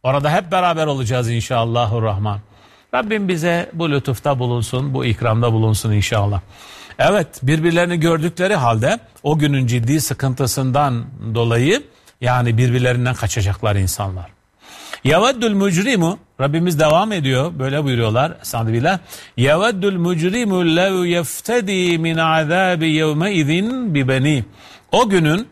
Orada hep beraber olacağız inşallahurrahman. Rabbim bize bu lütufta bulunsun, bu ikramda bulunsun inşallah. Evet, birbirlerini gördükleri halde o günün ciddi sıkıntısından dolayı yani birbirlerinden kaçacaklar insanlar. Yeveddül mücrimu, Rabbimiz devam ediyor, böyle buyuruyorlar estağfirullah. Yeveddül mücrimu lev yeftedi min azabi yevmeizin bi beni. O günün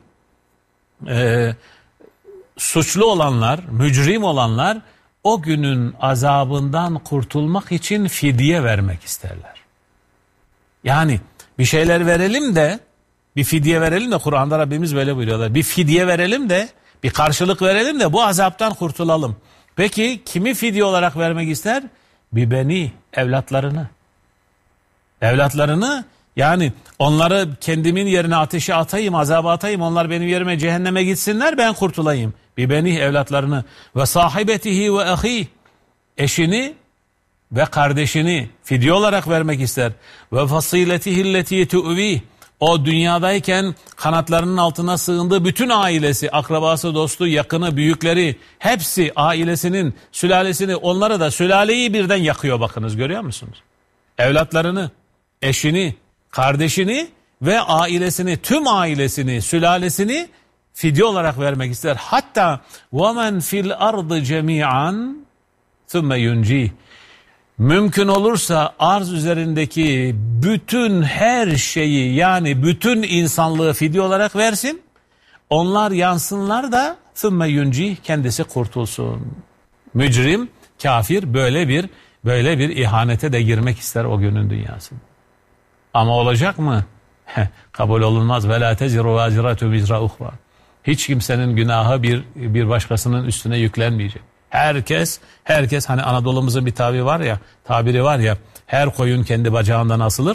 suçlu olanlar, mücrim olanlar o günün azabından kurtulmak için fidye vermek isterler. Yani bir şeyler verelim de, bir fidye verelim de, Kur'an'da Rabbimiz böyle buyuruyorlar. Bir fidye verelim de, bir karşılık verelim de bu azaptan kurtulalım. Peki kimi fidye olarak vermek ister? Bir beni, evlatlarını. Evlatlarını, yani onları kendimin yerine ateşe atayım, azaba atayım, onlar benim yerime cehenneme gitsinler, ben kurtulayım. Bir beni, evlatlarını. Ve sahibetihi ve ahi, eşini ve kardeşini fidye olarak vermek ister. Ve fasiletihi tu'vi, o dünyadayken kanatlarının altına sığındığı bütün ailesi, akrabası, dostu, yakını, büyükleri, hepsi ailesinin, sülalesini, onları da sülaleyi birden yakıyor, bakınız, görüyor musunuz? Evlatlarını, eşini, kardeşini ve ailesini, tüm ailesini, sülalesini fidye olarak vermek ister. Hatta وَمَنْ فِي الْأَرْضِ جَمِيعًا ثُمَّ يُنْجِيهِ, mümkün olursa arz üzerindeki bütün her şeyi, yani bütün insanlığı fidye olarak versin. Onlar yansınlar da ثُمَّ يُنْجِيهِ, kendisi kurtulsun. Mücrim, kafir böyle bir ihanete de girmek ister o günün dünyasında. Ama olacak mı? Kabul olunmaz. وَلَا تَزِرُ وَازِرَةُ وِزْرَ اُخْرَى. Hiç kimsenin günahı bir başkasının üstüne yüklenmeyecek. Herkes hani Anadolu'muzun bir tabiri var ya, her koyun kendi bacağından asılır.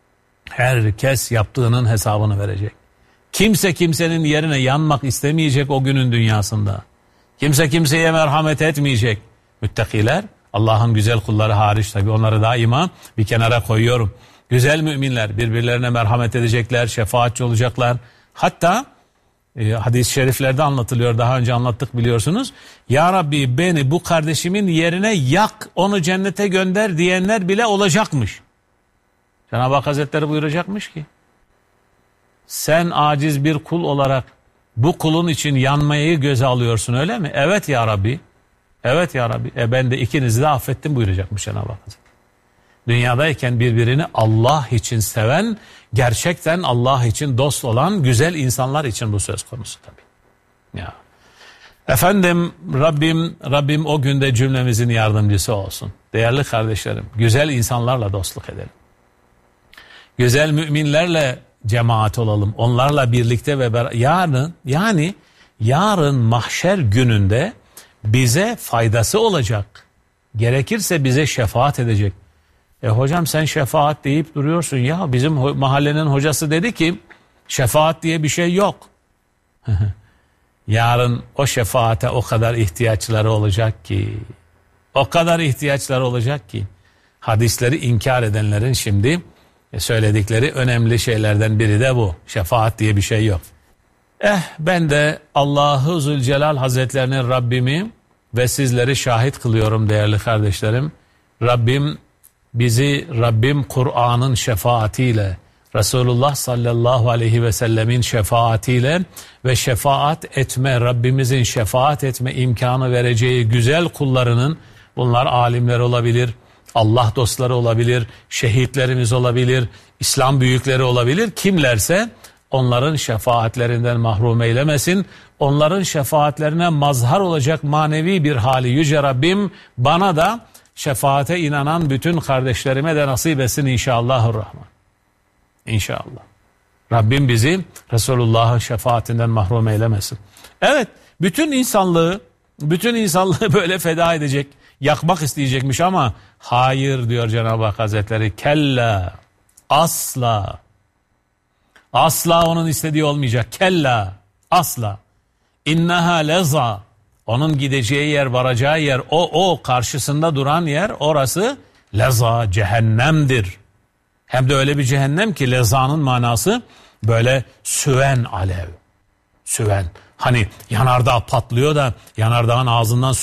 Herkes yaptığının hesabını verecek. Kimse kimsenin yerine yanmak istemeyecek o günün dünyasında. Kimse kimseye merhamet etmeyecek. Müttakiler, Allah'ın güzel kulları hariç tabii, onları daima bir kenara koyuyorum. Güzel müminler birbirlerine merhamet edecekler, şefaatçi olacaklar. Hatta hadis-i şeriflerde anlatılıyor, daha önce anlattık biliyorsunuz. Ya Rabbi, beni bu kardeşimin yerine yak, onu cennete gönder diyenler bile olacakmış. Cenab-ı Hak Hazretleri buyuracakmış ki, sen aciz bir kul olarak bu kulun için yanmayı göze alıyorsun, öyle mi? Evet ya Rabbi. Evet ya Rabbi. Ben de ikinizi de affettim buyuracakmış Cenab-ı Hak Hazretleri. Dünyadayken birbirini Allah için seven, gerçekten Allah için dost olan güzel insanlar için bu söz konusu tabii. Ya. Efendim, Rabbim o günde cümlemizin yardımcısı olsun. Değerli kardeşlerim, güzel insanlarla dostluk edelim. Güzel müminlerle cemaat olalım. Onlarla birlikte ve yarın mahşer gününde bize faydası olacak. Gerekirse bize şefaat edecek. Hocam sen şefaat deyip duruyorsun ya, bizim mahallenin hocası dedi ki şefaat diye bir şey yok. Yarın o şefaate o kadar ihtiyaçları olacak ki, hadisleri inkar edenlerin şimdi söyledikleri önemli şeylerden biri de bu. Şefaat diye bir şey yok. Ben de Allahu Zülcelal Hazretlerinin Rabbimi ve sizleri şahit kılıyorum değerli kardeşlerim. Rabbim Kur'an'ın şefaatiyle, Resulullah sallallahu aleyhi ve sellemin şefaatiyle ve Rabbimizin şefaat etme imkanı vereceği güzel kullarının, bunlar alimler olabilir, Allah dostları olabilir, şehitlerimiz olabilir, İslam büyükleri olabilir, kimlerse onların şefaatlerinden mahrum eylemesin. Onların şefaatlerine mazhar olacak manevi bir hali Yüce Rabbim bana da, şefaate inanan bütün kardeşlerime de nasip etsin inşallahurrahman. İnşallah. Rabbim bizi Resulullah'ın şefaatinden mahrum eylemesin. Evet, bütün insanlığı böyle feda edecek, yakmak isteyecekmiş ama hayır diyor Cenab-ı Hak Hazretleri. Kella, asla onun istediği olmayacak. Kella, asla. İnneha leza, onun gideceği yer, varacağı yer, o karşısında duran yer, orası leza, cehennemdir. Hem de öyle bir cehennem ki lezanın manası böyle süven alev. Süven. Hani yanardağ patlıyor da yanardağın ağzından